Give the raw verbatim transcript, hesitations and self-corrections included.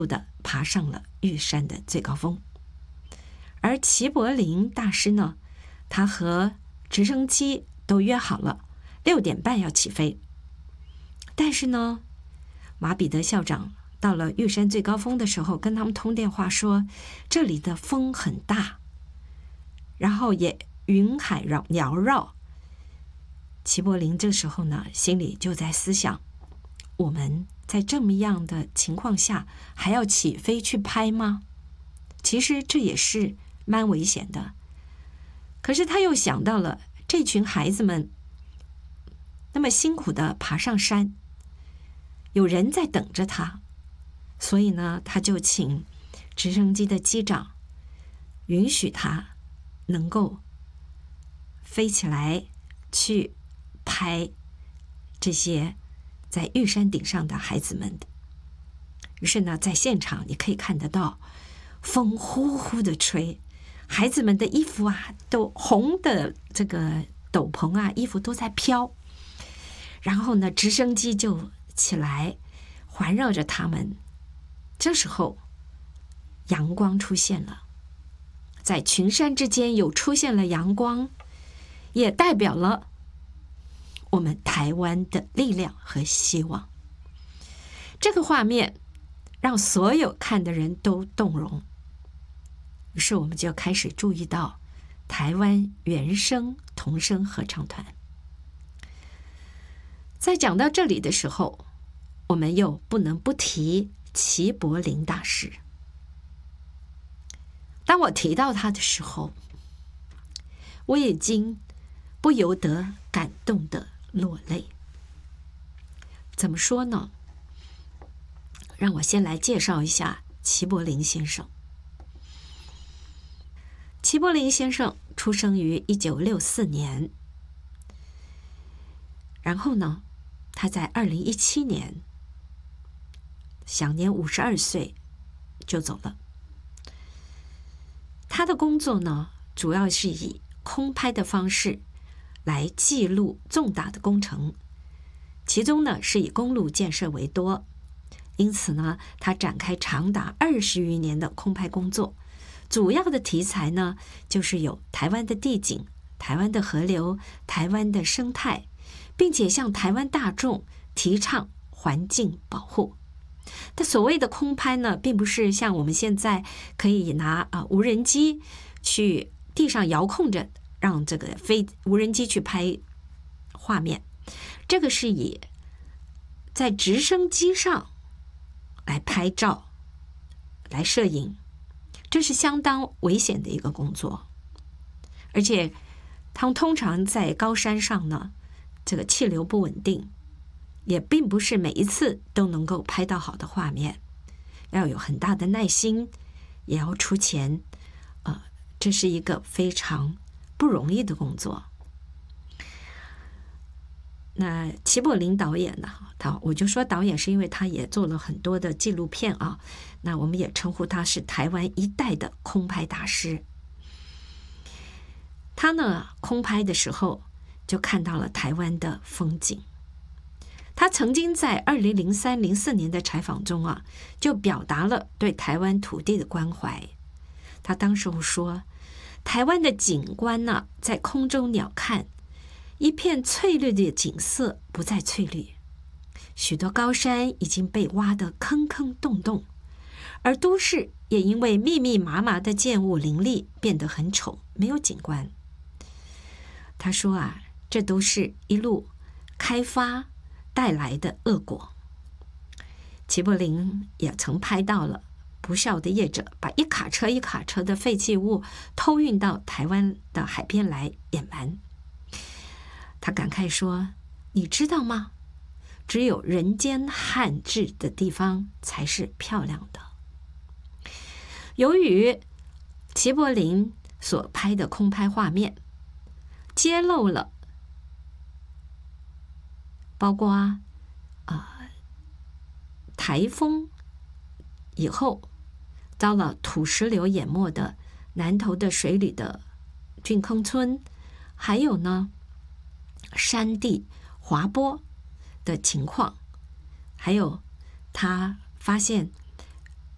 的爬上了玉山的最高峰。而齐柏林大师呢，他和直升机都约好了六点半要起飞，但是呢，马彼得校长到了玉山最高峰的时候，跟他们通电话说，这里的风很大，然后也云海缭绕。齐柏林这时候呢，心里就在思想，我们在这么样的情况下还要起飞去拍吗？其实这也是蛮危险的。可是他又想到了这群孩子们那么辛苦的爬上山，有人在等着他，所以呢，他就请直升机的机长允许他能够飞起来去拍这些在玉山顶上的孩子们。于是呢，在现场你可以看得到风呼呼的吹，孩子们的衣服啊，都红的这个斗篷啊，衣服都在飘。然后呢，直升机就起来环绕着他们。这时候阳光出现了，在群山之间有出现了阳光，也代表了我们台湾的力量和希望。这个画面让所有看的人都动容，于是我们就开始注意到台湾原声童声合唱团。在讲到这里的时候，我们又不能不提齐柏林大师。当我提到他的时候，我已经不由得感动的落泪。怎么说呢？让我先来介绍一下齐柏林先生。齐柏林先生出生于一九六四年，然后呢，他在二零一七年享年五十二岁就走了。他的工作呢，主要是以空拍的方式来记录重大的工程，其中呢是以公路建设为多。因此呢，他展开长达二十余年的空拍工作，主要的题材呢就是有台湾的地景、台湾的河流、台湾的生态，并且向台湾大众提倡环境保护。但所谓的空拍呢，并不是像我们现在可以拿啊无人机去地上遥控着，让这个飞无人机去拍画面。这个是以在直升机上来拍照、来摄影，这是相当危险的一个工作。而且他们通常在高山上呢，这个气流不稳定，也并不是每一次都能够拍到好的画面，要有很大的耐心，也要出钱，呃，这是一个非常不容易的工作。那齐柏林导演呢，他我就说导演是因为他也做了很多的纪录片啊，那我们也称呼他是台湾一代的空拍大师。他呢空拍的时候就看到了台湾的风景。他曾经在二零零三零四年的采访中啊，就表达了对台湾土地的关怀。他当时说，台湾的景观呢、啊，在空中鸟瞰，一片翠绿的景色不再翠绿，许多高山已经被挖得坑坑洞洞，而都市也因为密密麻麻的建物林立变得很丑，没有景观。他说啊，这都是一路开发带来的恶果。齐柏林也曾拍到了不肖的业者把一卡车一卡车的废弃物偷运到台湾的海边来掩埋。他感慨说，你知道吗？只有人间汉志的地方才是漂亮的。由于齐柏林所拍的空拍画面揭露了包括啊、呃、台风以后遭了土石流淹没的南投的水里的郡坑村，还有呢山地滑坡的情况，还有他发现